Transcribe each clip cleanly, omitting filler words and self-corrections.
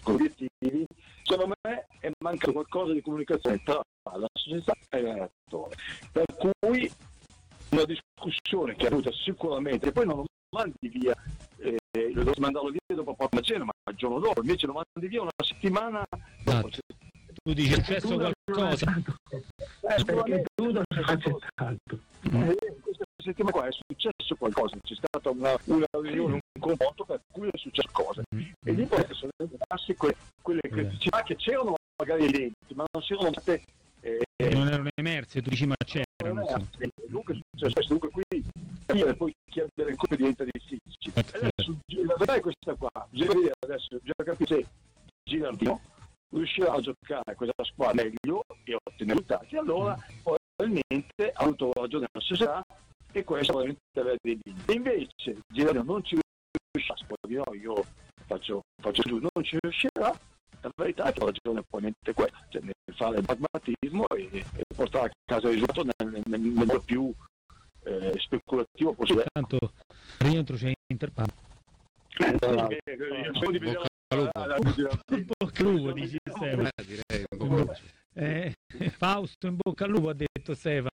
con obiettivi, secondo me è mancato qualcosa di comunicazione tra la società e l'allenatore, per cui una discussione che è avuta sicuramente, e poi non lo mandi via, lo devo mandarlo via dopo la cena, ma il giorno dopo, invece lo mandi via una settimana dopo. Tu dici è successo qualcosa? Perché tu non c'è accettato. Questa settimana qua è successo qualcosa, c'è stata una riunione, un confronto per cui è successo qualcosa. E lì poi sono emerse quelle criticità che c'erano magari evidenti, ma non c'erano state. Non erano emerse, tu dici ma c'erano. Dunque qui poi chiedere come diventa difficile. Adesso, la verità è questa qua, bisogna vedere adesso, bisogna capire se Gilardino riuscirà a giocare questa squadra meglio e ottenere risultati, allora probabilmente ha avuto ragione la società e questo probabilmente aveva dei limiti. E invece Gilardino non ci riuscirà, no, io faccio giù, non ci riuscirà. La verità è che la ragione è probabilmente quella, cioè nel fare il pragmatismo e portare a casa il risultato nel modo più speculativo possibile. Tanto rientro c'è Interpam. Bocca al lupo, dici Stefano. Direi un po' Fausto, in bocca al lupo, ha detto Stefano.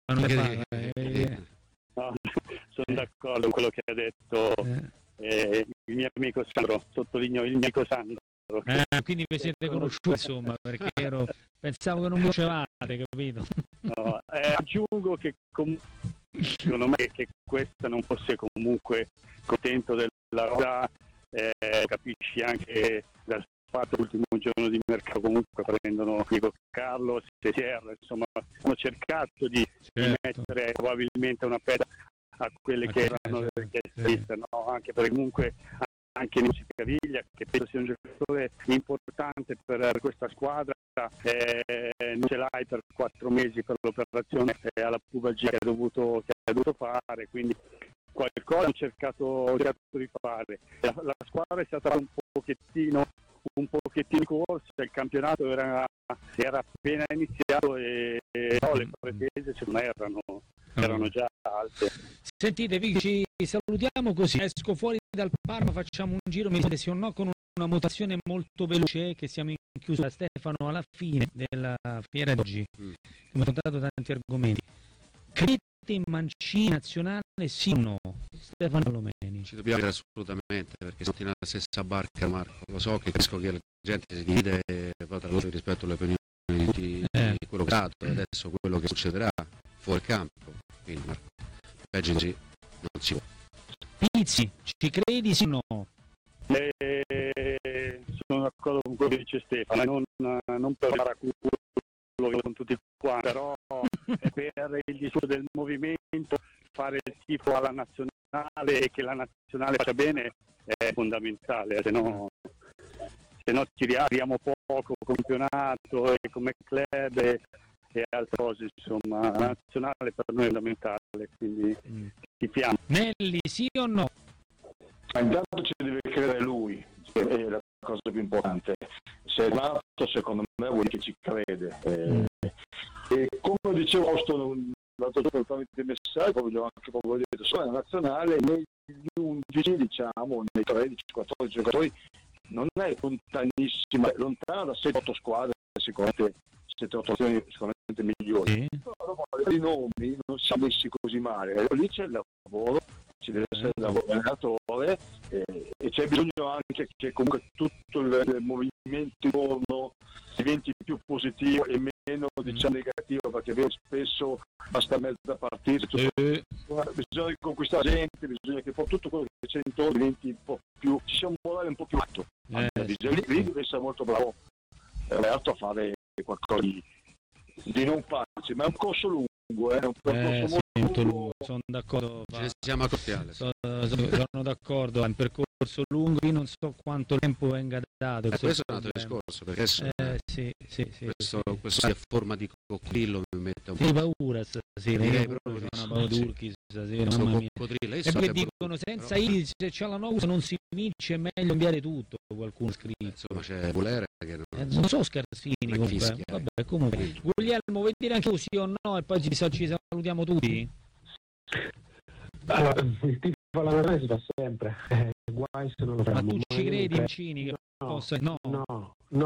No, sono d'accordo con quello che ha detto il mio amico Sandro, sottolineo il mio amico Sandro. Quindi vi siete conosciuti, insomma, perché pensavo che non mi conoscevate, capito? No, aggiungo che secondo me che questa non fosse comunque contento della rosa, capisci anche dal fatto l'ultimo giorno di mercato comunque prendono Diego Carlo, Sierra, insomma hanno cercato di mettere probabilmente una pezza a quelle che erano le richieste, no? Anche perché comunque anche Nici Caviglia, che penso sia un giocatore importante per questa squadra, non ce l'hai per 4 mesi per l'operazione alla pubalgia che ha dovuto fare, quindi qualcosa ho cercato di fare. La squadra è stata un pochettino in corsa, il campionato era appena iniziato e le pretese se non erano già alte. Sentite, ci salutiamo così, esco fuori dal Parma, facciamo un giro, mi dite sì o no, con una motazione molto veloce, che siamo in chiusura, Stefano, alla fine della fiera di oggi. Abbiamo trattato tanti argomenti. Credete in Mancini nazionale, sì o no? Stefano Lomeni. Ci dobbiamo dire assolutamente, perché siamo nella stessa barca, Marco. Lo so che capisco che la gente si divide e va tra loro rispetto alle opinioni di quello che è stato e adesso quello che succederà fuori campo. Quindi Marco, peggio così non si può. Pizzi, ci credi sì o no? Sono d'accordo con quello che dice Stefano, non per Maraculo con tutti qua, però per il discorso del movimento, fare il tifo alla nazionale e che la nazionale faccia bene è fondamentale, se no tiriamo poco campionato e come club e altre cose, insomma, la nazionale per noi è fondamentale, quindi tifiamo. Nelli, sì o no? Ma intanto ci deve credere lui, è la cosa più importante. Se è nato, secondo me vuol dire che ci crede. E come dicevo l'altro giorno tramite messaggio, proprio anche proprio detto, sulla nazionale negli 11, diciamo, nei 13-14 giocatori non è lontanissima, è lontana da 7-8 squadre, sicuramente 7-8 azioni sicuramente migliori. Però i nomi non siamo messi così male, lì c'è il lavoro, ci deve essere il lavoro dell'allenatore e c'è bisogno anche che comunque tutto il movimento intorno diventi più positivo e meno diciamo negativo, perché vedo spesso basta mezza partita, bisogna conquistare la gente, bisogna che tutto quello che c'è intorno diventi un po' più, ci sia un morale un po' più alto. Lì deve essere molto bravo a fare qualcosa di non facile, ma è un corso lungo, è un percorso molto lungo. Sono d'accordo. Ci siamo accoppiati. Sono d'accordo, è un percorso lungo, io non so quanto tempo venga dato. Questo è un altro discorso, perché questo a forma di coccodrillo mi mette un po' di paura stasera, direi proprio una paura turchi stasera, mamma mia. E poi dicono senza Iris, se c'è la Novus non si vince, è meglio inviare tutto, qualcuno scrive. Insomma c'è Volere che non so Scarsini comunque. Vabbè, comunque Guglielmo, vuoi dire anche tu sì o no e poi ci salutiamo tutti? Allora, il tifo alla nazionale si fa sempre, guai se non lo Ma fermo. tu ci credi, Mancini, che possa... No.